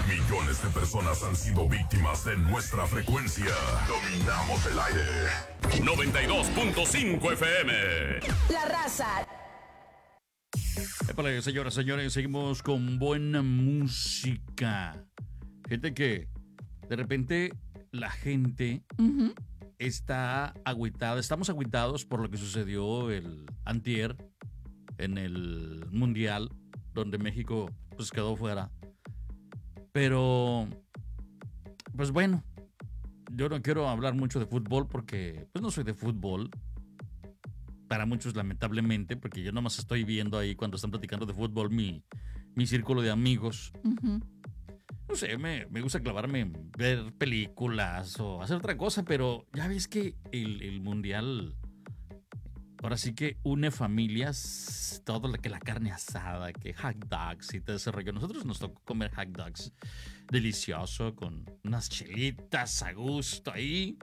Millones de personas han sido víctimas de nuestra frecuencia. Dominamos el aire. 92.5 FM. La Raza. Épale, señoras, señores, seguimos con buena música. Gente que de repente la gente está agüitada. Estamos agüitados por lo que sucedió el antier en el Mundial, donde México pues quedó fuera. Pero, pues bueno, yo no quiero hablar mucho de fútbol porque pues no soy de fútbol. Para muchos, lamentablemente, porque yo nomás estoy viendo ahí cuando están platicando de fútbol mi círculo de amigos. No sé, me gusta clavarme en ver películas o hacer otra cosa, pero ya ves que el Mundial ahora sí que une familias, todo lo que la carne asada, que hot dogs y todo ese rollo. Nosotros nos tocó comer hot dogs delicioso con unas chelitas a gusto ahí.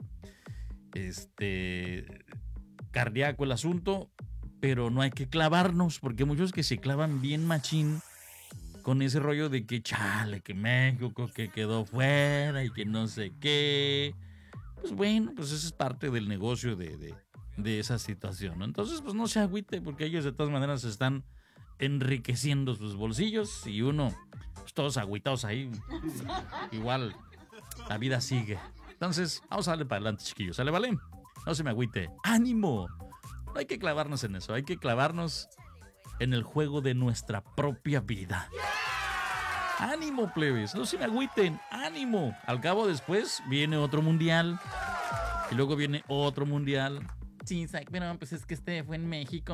Cardíaco el asunto, pero no hay que clavarnos, porque hay muchos que se clavan bien machín con ese rollo de que chale, que México que quedó fuera y que no sé qué. Pues bueno, pues eso es parte del negocio de esa situación, ¿no? Entonces, pues no se agüite, porque ellos de todas maneras están enriqueciendo sus bolsillos y uno, pues todos agüitados ahí. Igual, la vida sigue. Entonces, vamos a darle para adelante, chiquillos, ¿sale, vale? No se me agüite. ¡Ánimo! No hay que clavarnos en eso, hay que clavarnos en el juego de nuestra propia vida. ¡Ánimo, plebes! No se me agüiten, ¡ánimo! Al cabo después viene otro mundial y luego viene otro mundial. Sí, pero pues es que fue en México.